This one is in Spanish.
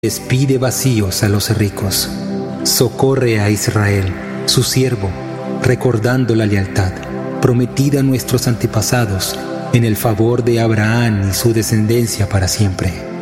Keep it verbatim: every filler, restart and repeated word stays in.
Despide vacíos a los ricos. Socorre a Israel, su siervo, recordando la lealtad prometida a nuestros antepasados en el favor de Abraham y su descendencia para siempre.